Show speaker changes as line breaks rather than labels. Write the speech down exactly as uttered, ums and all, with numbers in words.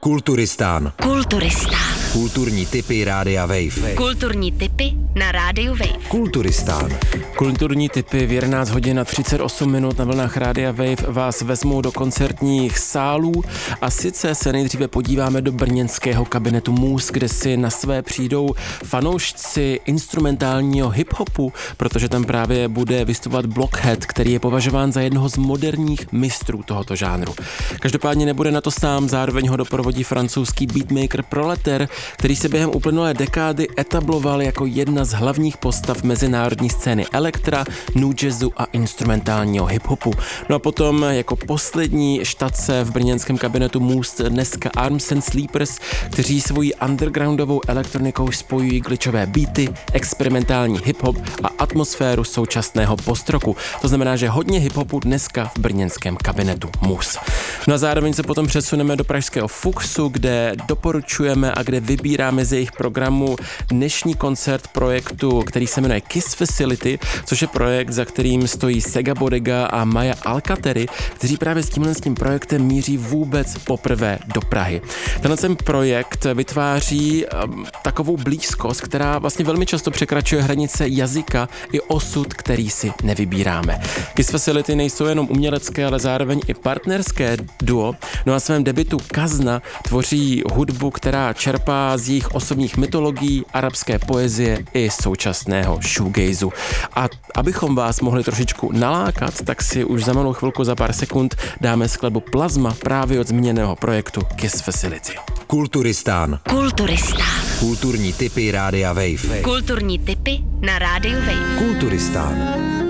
Kulturistán.
Kulturistán.
Kulturní tipy Rádia Wave.
Kulturní tipy na Rádiu Wave.
Kulturistán.
Kulturní tipy v jedenáct hodin a třicet osm minut na vlnách Rádia Wave vás vezmou do koncertních sálů a sice se nejdříve podíváme do brněnského kabinetu Mus, kde si na své přijdou fanoušci instrumentálního hip-hopu, protože tam právě bude vystupovat Blockhead, který je považován za jednoho z moderních mistrů tohoto žánru. Každopádně nebude na to sám, zároveň ho doprovodí francouzský beatmaker Proleter, který se během uplynulé dekády etabloval jako jedna z hlavních postav mezinárodní scény elektra, nu jazzu a instrumentálního hip-hopu. No a potom jako poslední štace v brněnském kabinetu Mus dneska Arms and Sleepers, kteří svojí undergroundovou elektronikou spojují glitchové beaty, experimentální hip-hop a atmosféru současného postroku. To znamená, že hodně hip-hopu dneska v brněnském kabinetu Mus. No a zároveň se potom přesuneme do pražského Fuchsu, kde doporučujeme a kde vybíráme z jejich programu dnešní koncert projektu, který se jmenuje Kiss Facility, což je projekt, za kterým stojí Sega Bodega a Maya Alcatery, kteří právě s tímhle s tím projektem míří vůbec poprvé do Prahy. Tenhle ten projekt vytváří um, takovou blízkost, která vlastně velmi často překračuje hranice jazyka i osud, který si nevybíráme. Kiss Facility nejsou jenom umělecké, ale zároveň i partnerské duo. No a svém debutu Kazna tvoří hudbu, která čerpá z jejich osobních mytologií, arabské poezie i současného shoegazu. A abychom vás mohli trošičku nalákat, tak si už za malou chvilku, za pár sekund dáme skladbu Plazma právě od zmíněného projektu Kiss Facility.
Kulturistán.
Kulturistán.
Kulturní tipy Rádia Wave.
Kulturní tipy na Rádiu Wave.
Kulturistán.